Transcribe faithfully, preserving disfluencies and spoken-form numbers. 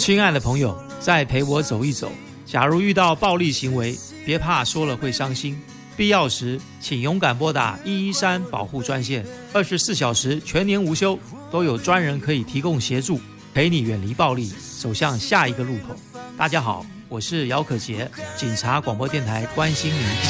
亲爱的朋友，再陪我走一走。假如遇到暴力行为，别怕说了会伤心，必要时请勇敢拨打一一三保护专线，二十四小时全年无休，都有专人可以提供协助，陪你远离暴力，走向下一个路口。大家好，我是姚可杰，警察广播电台关心您。